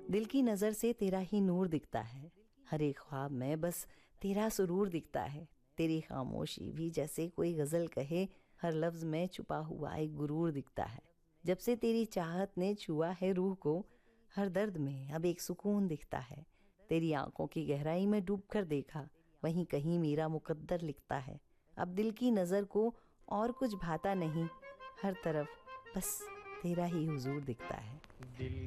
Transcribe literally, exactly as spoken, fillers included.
दिल की नज़र से तेरा ही नूर दिखता है, हर एक ख्वाब में बस तेरा सुरूर दिखता है। तेरी खामोशी भी जैसे कोई गज़ल कहे, हर लफ्ज़ में छुपा हुआ एक गुरूर दिखता है। जब से तेरी चाहत ने छुआ है रूह को, हर दर्द में अब एक सुकून दिखता है। तेरी आंखों की गहराई में डूब कर देखा, वहीं कहीं मेरा मुकद्दर लिखता है। अब दिल की नज़र को और कुछ भाता नहीं, हर तरफ बस तेरा ही हुजूर दिखता है। दिल